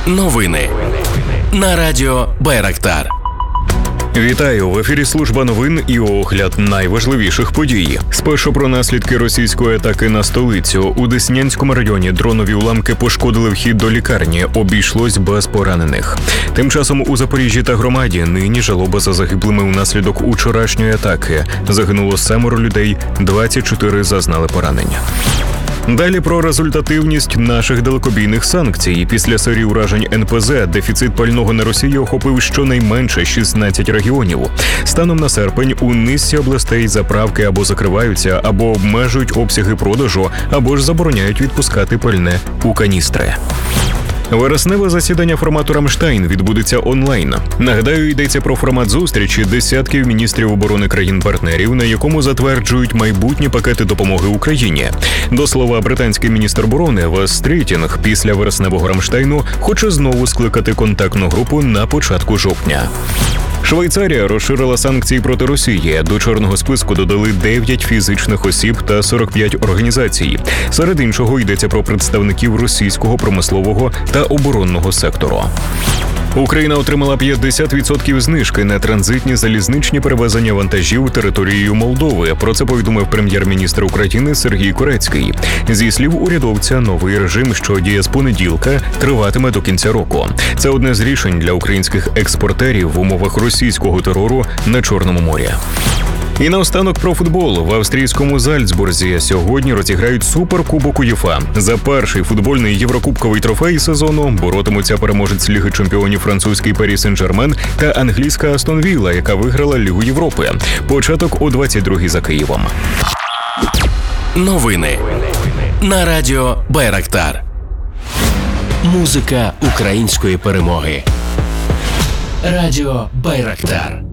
Новини на радіо Байрактар. Вітаю! В ефірі служба новин і огляд найважливіших подій. Спершу про наслідки російської атаки на столицю. У Деснянському районі дронові уламки пошкодили вхід до лікарні. Обійшлось без поранених. Тим часом у Запоріжжі та громаді нині жалоба за загиблими внаслідок учорашньої атаки. Загинуло 7 людей, 24 зазнали поранення. Далі про результативність наших далекобійних санкцій. Після серії уражень НПЗ дефіцит пального на Росії охопив щонайменше 16 регіонів. Станом на серпень у низці областей заправки або закриваються, або обмежують обсяги продажу, або ж забороняють відпускати пальне у каністри. Вересневе засідання формату «Рамштайн» відбудеться онлайн. Нагадаю, йдеться про формат зустрічі десятків міністрів оборони країн-партнерів, на якому затверджують майбутні пакети допомоги Україні. До слова, британський міністр оборони Вес Стрітінг після вересневого «Рамштайну» хоче знову скликати контактну групу на початку жовтня. Швейцарія розширила санкції проти Росії. До чорного списку додали 9 фізичних осіб та 45 організацій. Серед іншого йдеться про представників російського промислового та оборонного сектору. Україна отримала 50% знижки на транзитні залізничні перевезення вантажів територією Молдови. Про це повідомив прем'єр-міністр України Сергій Корецький. Зі слів урядовця, новий режим, що діє з понеділка, триватиме до кінця року. Це одне з рішень для українських експортерів в умовах російського терору на Чорному морі. І наостанок про футбол. В австрійському Зальцбурзі сьогодні розіграють Суперкубок УЄФА. За перший футбольний єврокубковий трофей сезону боротимуться переможець Ліги чемпіонів французький Парі Сен-Жермен та англійська Астон Вілла, яка виграла Лігу Європи. Початок о 22-й за Києвом. Новини на радіо Байрактар. Музика української перемоги. Радіо Байрактар.